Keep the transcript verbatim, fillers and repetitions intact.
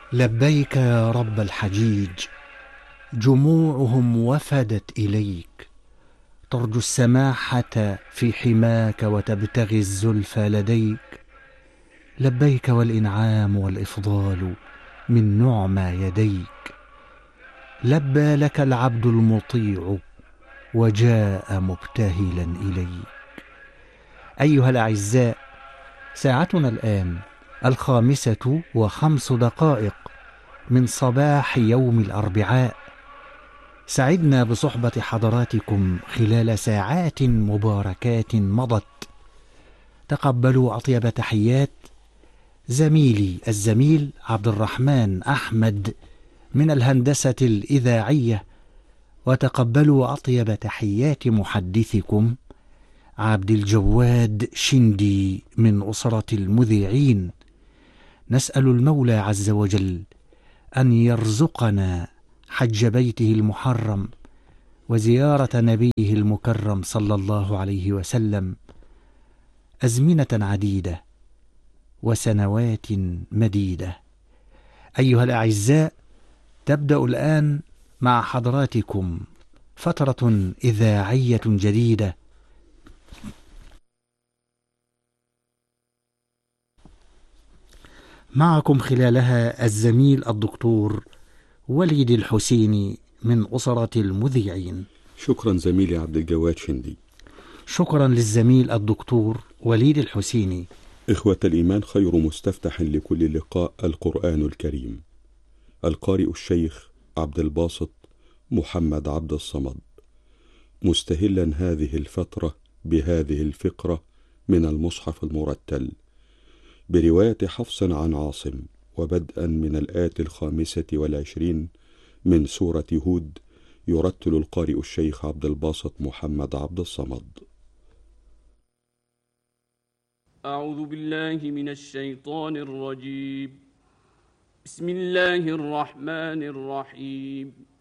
لبيك يا رب الحجيج، جموعهم وفدت إليك، ترجو السماحة في حماك وتبتغي الزلفى لديك. لبيك والإنعام والإفضال من نعمى يديك. لبى لك العبد المطيع وجاء مبتهلا إليك. أيها الأعزاء، ساعتنا الآن الخامسة وخمس دقائق من صباح يوم الأربعاء. سعدنا بصحبة حضراتكم خلال ساعات مباركات مضت. تقبلوا أطيب تحيات زميلي الزميل عبد الرحمن أحمد من الهندسة الإذاعية، وتقبلوا أطيب تحيات محدثكم عبد الجواد شندي من أسرة المذيعين. نسأل المولى عز وجل أن يرزقنا حج بيته المحرم وزيارة نبيه المكرم صلى الله عليه وسلم أزمنة عديدة وسنوات مديدة. أيها الأعزاء، تبدأ الآن مع حضراتكم فترة إذاعية جديدة معكم خلالها الزميل الدكتور وليد الحسيني من أسرة المذيعين. شكرا زميلي عبد الجواد شندي. شكرا للزميل الدكتور وليد الحسيني. إخوة الإيمان، خير مستفتح لكل لقاء القرآن الكريم. القارئ الشيخ عبد الباسط محمد عبد الصمد، مستهلا هذه الفترة بهذه الفقرة من المصحف المرتل برواية حفص عن عاصم، وبدءا من الآية الخامسة والعشرين من سورة هود، يرتل القارئ الشيخ عبد الباسط محمد عبد الصمد. أعوذ بالله من الشيطان الرجيم. بسم الله الرحمن الرحيم.